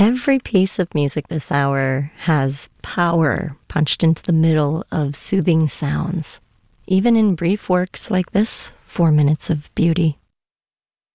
Every piece of music this hour has power punched into the middle of soothing sounds, even in brief works like this, 4 Minutes of Beauty.